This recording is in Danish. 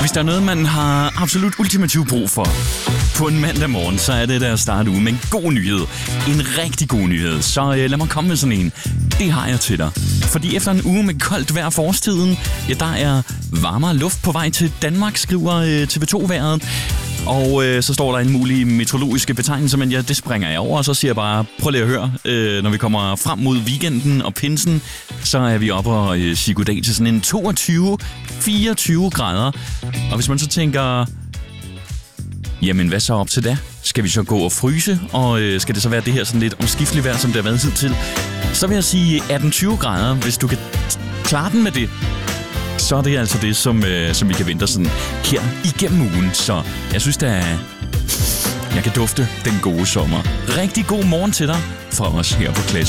Hvis der er noget, man har absolut ultimativ brug for på en mandag morgen, så er det der at starte uge med en god nyhed. En rigtig god nyhed. Så lad mig komme med sådan en. Det har jeg til dig. Fordi efter en uge med koldt vejr forårstiden, ja, der er varmere luft på vej til Danmark, skriver TV2-vejret. Og så står der en mulig meteorologiske betegnelse, men ja, det springer jeg over, og så siger jeg bare, prøv lige at høre, når vi kommer frem mod weekenden og pinsen, så er vi oppe og sige goddag til sådan en 22-24 grader. Og hvis man så tænker, jamen hvad så op til da? Skal vi så gå og fryse, og skal det så være det her sådan lidt omskifteligt vejr, som det har været hidtil? Så vil jeg sige 18-20 grader, hvis du kan klare den med det. Så er det altså det, som vi kan vente sådan her igennem ugen. Så jeg synes, jeg kan dufte den gode sommer. Rigtig god morgen til dig fra os her på Klasse.